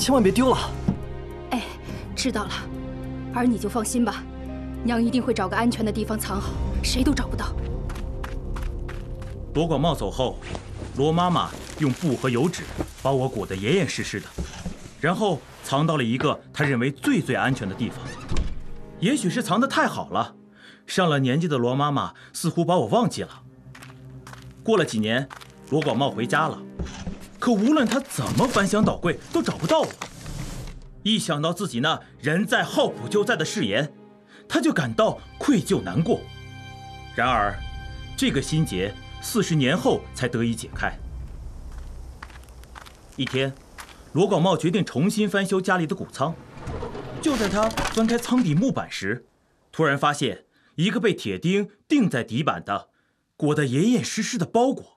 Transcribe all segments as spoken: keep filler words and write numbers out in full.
千万别丢了。 哎，知道了。而你就放心吧，娘一定会找个安全的地方藏好，谁都找不到。 罗广茂走后，罗妈妈用布和油纸把我裹得严严实实的，然后藏到了一个她认为最最安全的地方。也许是藏得太好了，上了年纪的罗妈妈似乎把我忘记了。过了几年，罗广茂回家了，可无论他怎么翻箱倒柜，都找不到我。一想到自己那人在好普就在的誓言，他就感到愧疚难过。然而，这个心结四十年后才得以解开。一天，罗广茂决定重新翻修家里的谷仓。就在他翻开仓底木板时，突然发现一个被铁钉钉在底板的、裹得严严实实的包裹。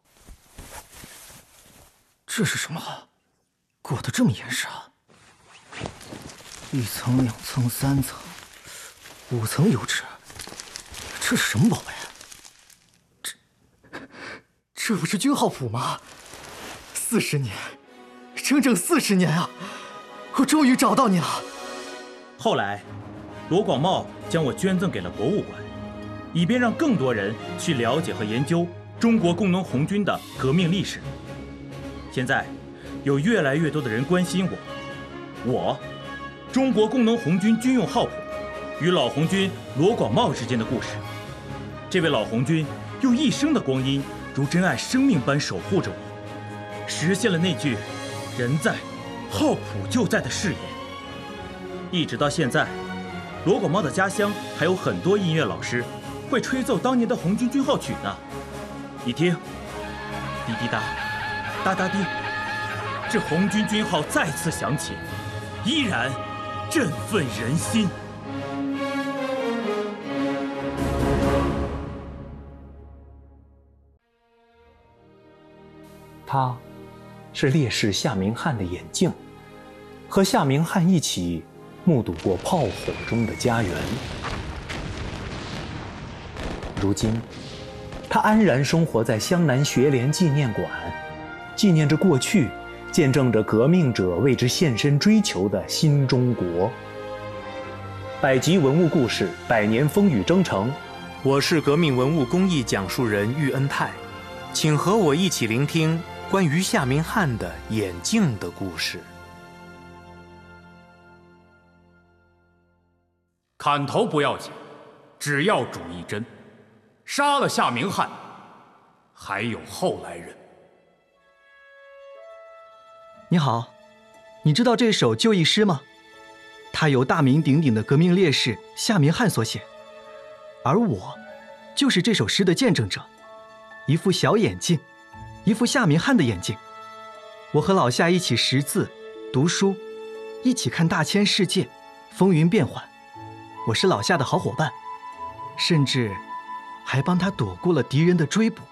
这是什么？裹得这么严实啊！一层、两层、三层、五层油纸，这是什么宝贝？这这不是军号谱吗？四十年，整整四十年啊！我终于找到你了。 后来，罗广茂将我捐赠给了博物馆，以便让更多人去了解和研究中国工农红军的革命历史。现在，有越来越多的人关心我，我，中国工农红军军用号谱与老红军罗广茂之间的故事。这位老红军用一生的光阴，如珍爱生命般守护着我，实现了那句“人在，号谱就在”的誓言。一直到现在，罗广茂的家乡还有很多音乐老师会吹奏当年的红军军号曲呢。你听，滴滴答，哒哒滴，这红军军号再次响起，依然振奋人心。 他，是烈士夏明翰的眼镜，和夏明翰一起目睹过炮火中的家园。如今，他安然生活在湘南学联纪念馆，纪念着过去，见证着革命者为之献身追求的新中国。百集文物故事，百年风雨征程。我是革命文物公益讲述人喻恩泰，请和我一起聆听关于夏明翰的眼镜的故事。 砍头不要紧，只要主一针。杀了夏明翰，还有后来人。 你好，你知道这首就义诗吗？它由大名鼎鼎的革命烈士夏明翰所写，而我就是这首诗的见证者。一副小眼镜，一副夏明翰的眼镜。我和老夏一起识字、读书，一起看大千世界，风云变幻。我是老夏的好伙伴，甚至还帮他躲过了敌人的追捕。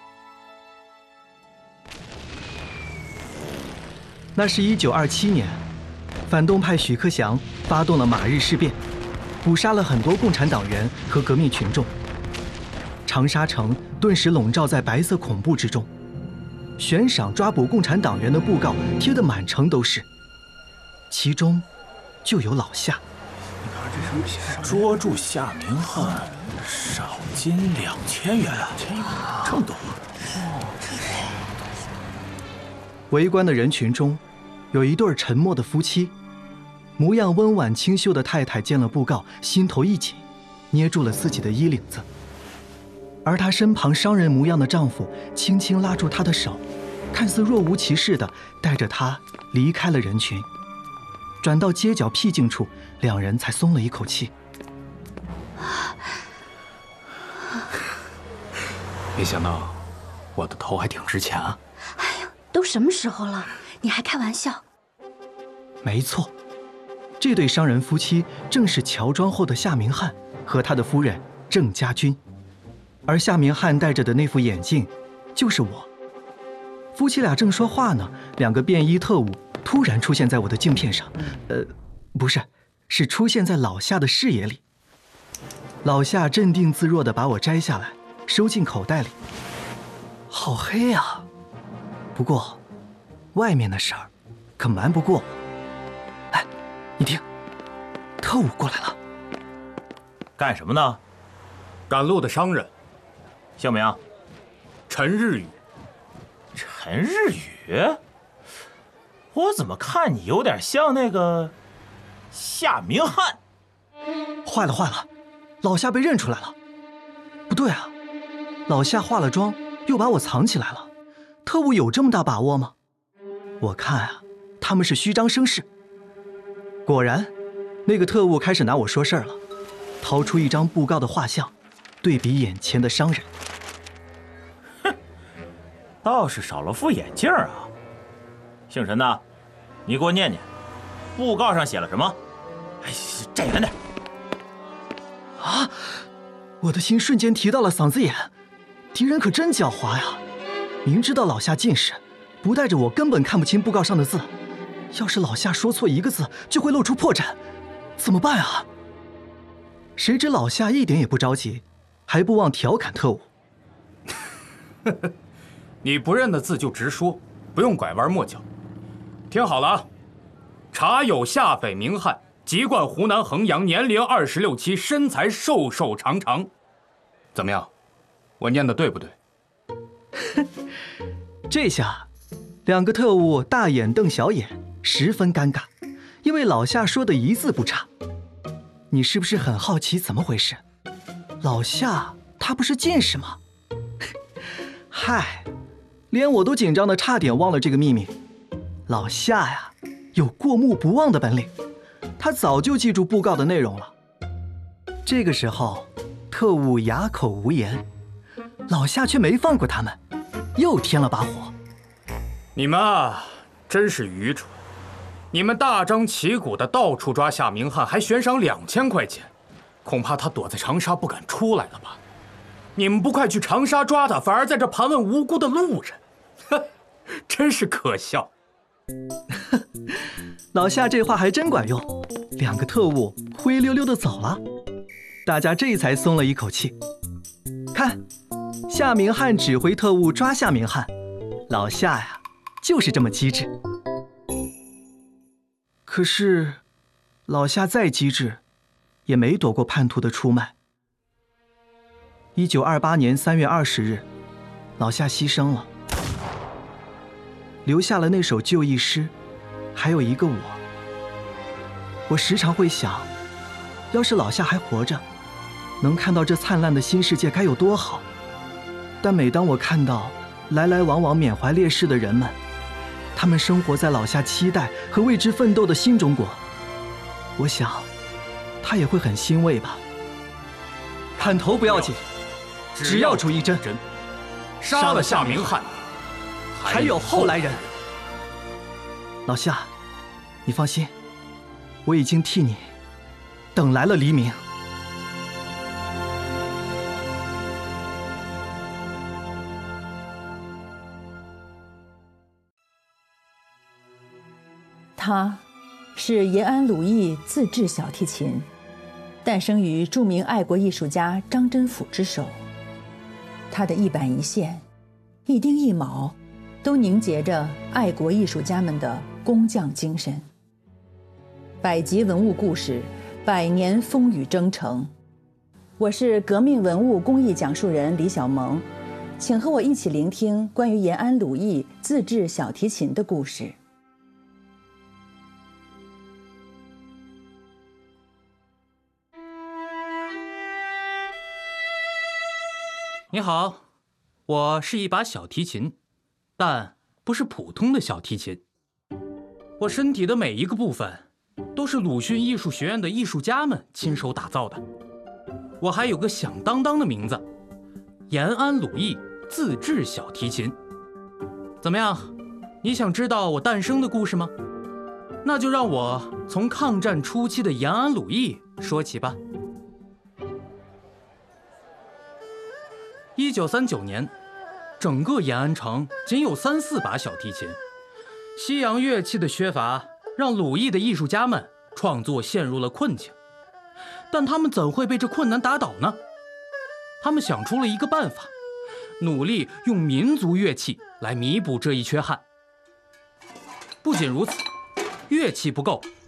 那是一九二七年，反动派许克祥发动了马日事变，捕杀了很多共产党员和革命群众。长沙城顿时笼罩在白色恐怖之中，悬赏抓捕共产党员的布告贴得满城都是，其中就有老夏。 捉住夏明翰，赏金两千元，这么多！ 围观的人群中，有一对沉默的夫妻，模样温婉清秀的太太见了布告，心头一紧，捏住了自己的衣领子。而她身旁商人模样的丈夫轻轻拉住她的手，看似若无其事地带着她离开了人群。转到街角僻静处，两人才松了一口气。 没想到我的头还挺值钱啊！ 哎呀，都什么时候了，你还开玩笑？ 没错，这对商人夫妻正是乔装后的夏明翰和他的夫人郑家军，而夏明翰戴着的那副眼镜就是我。夫妻俩正说话呢，两个便衣特务突然出现在我的镜片上，呃，不是，是出现在老夏的视野里。老夏镇定自若地把我摘下来，收进口袋里。好黑啊！不过，外面的事儿可瞒不过我。哎， 你听，特务过来了。 干什么呢？ 赶路的商人。 姓名？ 陈日宇。 陈日宇？我怎么看你有点像那个夏明翰？ 坏了坏了，老夏被认出来了。不对啊，老夏化了妆，又把我藏起来了。特务有这么大把握吗？我看啊，他们是虚张声势。果然，那个特务开始拿我说事儿了，掏出一张布告的画像，对比眼前的商人。 哼，倒是少了副眼镜啊。姓陈的，你给我念念，布告上写了什么？哎，站远点。 啊！我的心瞬间提到了嗓子眼，敌人可真狡猾呀！明知道老夏近视，不带着我根本看不清布告上的字。要是老夏说错一个字，就会露出破绽，怎么办啊？谁知老夏一点也不着急，还不忘调侃特务：“ 你不认的字就直说，不用拐弯抹角。听好了啊，查有下匪明翰，籍贯湖南衡阳，年龄二十六七，身材瘦瘦长长。怎么样？我念的对不对？” 这下，两个特务大眼瞪小眼，十分尴尬，因为老夏说的一字不差。你是不是很好奇怎么回事？老夏他不是近视吗？嗨，连我都紧张的差点忘了这个秘密。老夏呀，有过目不忘的本领，他早就记住布告的内容了。这个时候，特务哑口无言，老夏却没放过他们，又添了把火。 你们啊，真是愚蠢！你们大张旗鼓的到处抓夏明翰，还悬赏两千块钱，恐怕他躲在长沙不敢出来了吧？你们不快去长沙抓他，反而在这盘问无辜的路人，呵，真是可笑！ 老夏这话还真管用，两个特务灰溜溜的走了，大家这才松了一口气。看，夏明翰指挥特务抓夏明翰，老夏呀，就是这么机智。可是，老夏再机智，也没躲过叛徒的出卖。一九二八年三月二十日，老夏牺牲了，留下了那首就义诗，还有一个我。我时常会想，要是老夏还活着，能看到这灿烂的新世界该有多好。但每当我看到来来往往缅怀烈士的人们，他们生活在老夏期待和为之奋斗的新中国，我想，他也会很欣慰吧。砍头不要紧，只要主一针。 杀了夏明翰， 还有后来人。老夏，你放心，我已经替你等来了黎明。 他是延安鲁艺自制小提琴，诞生于著名爱国艺术家张真甫之手。他的一板一线、一丁一卯，都凝结着爱国艺术家们的工匠精神。百集文物故事，百年风雨征程。我是革命文物工艺讲述人李小萌，请和我一起聆听关于延安鲁艺自制小提琴的故事。 你好，我是一把小提琴，但不是普通的小提琴。我身体的每一个部分都是鲁迅艺术学院的艺术家们亲手打造的。我还有个响当当的名字，延安鲁艺自制小提琴。怎么样，你想知道我诞生的故事吗？那就让我从抗战初期的延安鲁艺说起吧。一九三九年，整个延安城仅有三四把小提琴，西洋乐器的缺乏让鲁艺的艺术家们创作陷入了困境。但他们怎会被这困难打倒呢？他们想出了一个办法，努力用民族乐器来弥补这一缺憾。不仅如此，乐器不够，